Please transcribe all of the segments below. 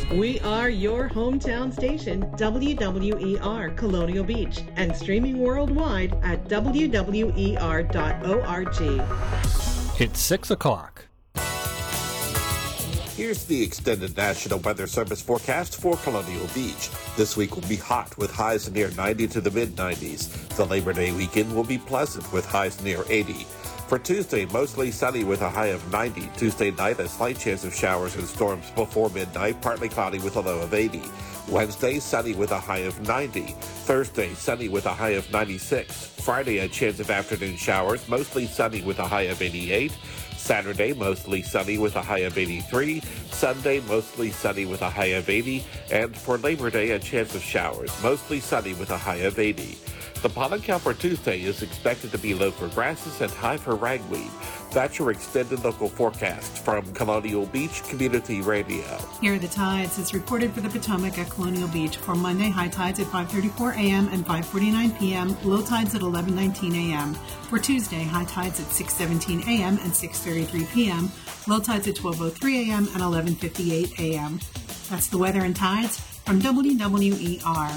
We are your hometown station, WWER Colonial Beach, and streaming worldwide at wwer.org. It's 6 o'clock. Here's the extended National Weather Service forecast for Colonial Beach. This week will be hot with highs near 90 to the mid-90s. The Labor Day weekend will be pleasant with highs near 80. For Tuesday, mostly sunny with a high of 90. Tuesday night, a slight chance of showers and storms before midnight, partly cloudy with a low of 80. Wednesday, sunny with a high of 90. Thursday, sunny with a high of 96. Friday, a chance of afternoon showers, mostly sunny with a high of 88. Saturday, mostly sunny with a high of 83. Sunday, mostly sunny with a high of 80. And for Labor Day, a chance of showers, mostly sunny with a high of 80. The pollen count for Tuesday is expected to be low for grasses and high for ragweed. That's your extended local forecast from Colonial Beach Community Radio. Here are the tides. It's reported for the Potomac at Colonial Beach. For Monday, high tides at 5:34 a.m. and 5:49 p.m., low tides at 11:19 a.m. For Tuesday, high tides at 6:17 a.m. and 6:33 p.m., low tides at 12:03 a.m. and 11:58 a.m. That's the weather and tides from WWER.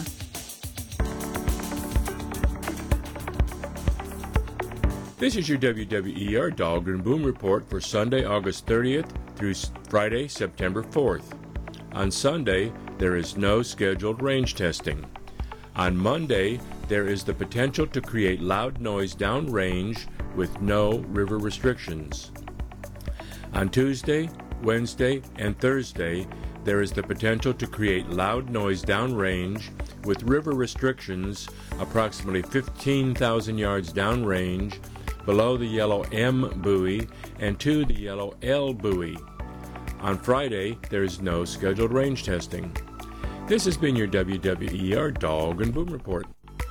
This is your WWER Dog and Boom Report for Sunday, August 30th through Friday, September 4th. On Sunday, there is no scheduled range testing. On Monday, there is the potential to create loud noise downrange with no river restrictions. On Tuesday, Wednesday, and Thursday, there is the potential to create loud noise downrange with river restrictions approximately 15,000 yards downrange below the yellow M buoy and to the yellow L buoy. On Friday, there is no scheduled range testing. This has been your WWER Dog and Boom Report.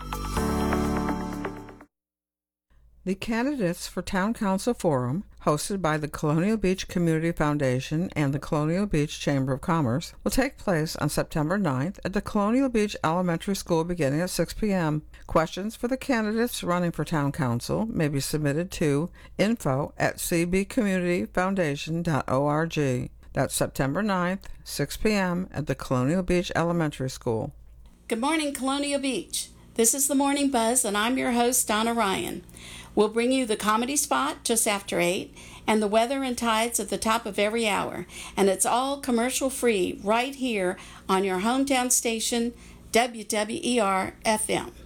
The Candidates for Town Council Forum, hosted by the Colonial Beach Community Foundation and the Colonial Beach Chamber of Commerce, will take place on September 9th at the Colonial Beach Elementary School beginning at 6 p.m. Questions for the candidates running for Town Council may be submitted to info@cbcommunityfoundation.org. That's September 9th, 6 p.m. at the Colonial Beach Elementary School. Good morning, Colonial Beach. This is the Morning Buzz, and I'm your host, Donna Ryan. We'll bring you the comedy spot just after 8 and the weather and tides at the top of every hour. And it's all commercial-free right here on your hometown station, WWER FM.